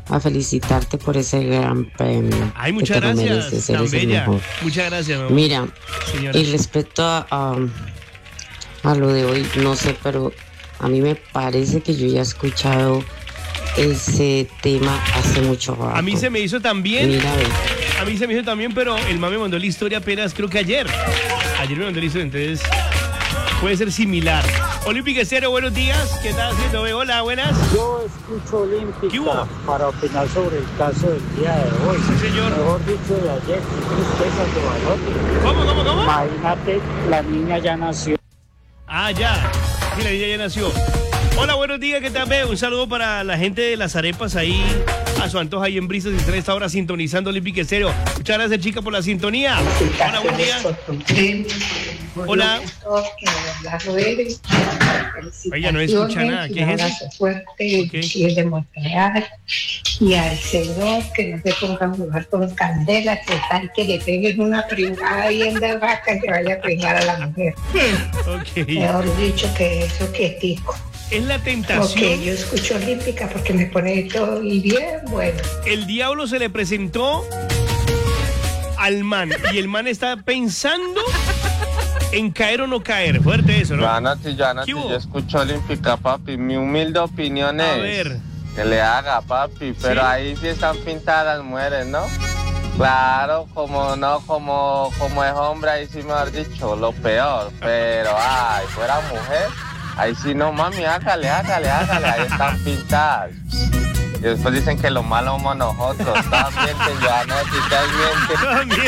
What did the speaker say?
a felicitarte por ese gran premio. Ay, que muchas te lo gracias, mereces, tan eres el bella. mejor. Muchas gracias, mi amor. Mira, Señora. y respecto a lo de hoy, no sé, pero a mí me parece que yo ya he escuchado ese tema hace mucho rato. A mí se me hizo también. Mira, ve. A mí se me hizo también, pero el man me mandó la historia apenas, creo que ayer. Ayer me mandó la historia, entonces puede ser similar. Olímpica Estéreo, buenos días. ¿Qué estás haciendo? Hola, buenas. Yo escucho ¿Qué hubo? Olímpica para opinar sobre el caso del día de hoy. Sí, señor. Mejor dicho, de ayer, qué tristeza de Balotti. ¿Cómo? Imagínate, la niña ya nació. Ah, ya. Sí, la niña ya nació. Hola, buenos días, ¿qué tal? Ve? Un saludo para la gente de las arepas ahí, a su antojo ahí en Brisas, y están a esta hora sintonizando Olímpica Estéreo. Muchas gracias, chica, por la sintonía. Hola, buen día. Hola. Ella no escucha nada. ¿Qué es eso? Fuerte Okay. y el de Montreal, y al señor que no se ponga a jugar con candela, que tal que le peguen una pringada bien de vaca que vaya a pringar a la mujer. Ok. Mejor dicho que eso quietico. Es la Ok, tentación. yo escucho Olímpica porque me pone todo y bien bueno. El diablo se le presentó al man y el man está pensando en caer o no caer. Fuerte eso, ¿no? Yo hubo? escucho Olímpica, papi. Mi humilde opinión A es ver. que le haga, papi. Pero ¿Sí? ahí sí están pintadas las mujeres, ¿no? Claro, como no, como es hombre, ahí sí mejor dicho, lo peor. Pero, ay, fuera mujer, ahí sí no, mami, hágale, ahí están pintadas. Y después dicen que lo malo somos nosotros. Todas mienten, Joana, si te mienten. Todas mienten.